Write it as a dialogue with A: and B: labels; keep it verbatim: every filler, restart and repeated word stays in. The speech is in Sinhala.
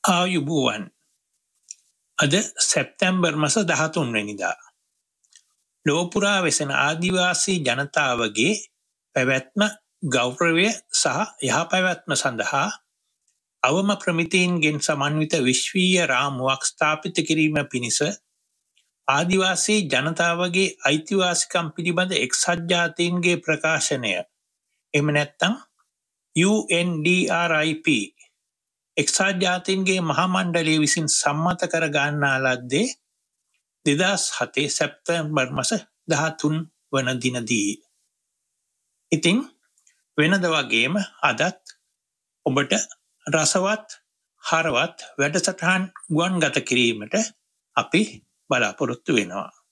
A: ආයුබෝවන් අද සැප්තැම්බර් මස දහතුන් වෙනිදා ලෝපුරා වෙසෙන ආදිවාසී ජනතාවගේ පැවැත්ම ගෞරවය සහ යහපැවැත්ම සඳහා අවම ප්‍රමිතීන්ගෙන් සමන්විත විශ්වීය රාමුවක් ස්ථාපිත කිරීම පිණිස ආදිවාසී ජනතාවගේ අයිතිවාසිකම් පිළිබඳ එක්සත් ජාතීන්ගේ ප්‍රකාශනය එම නැත්තම් U N D R I P එක්සත් ජාතීන්ගේ මහා මණ්ඩලය විසින් සම්මත කර ගන්නා ලද්දේ දෙදහස් හතේ සැප්තැම්බර් මාස දහතුන් වන දිනදී. ඉතින් වෙනද වගේම අදත් ඔබට රසවත් හරවත් වැඩසටහන් ගුවන්ගත කිරීමට අපි බලාපොරොත්තු වෙනවා.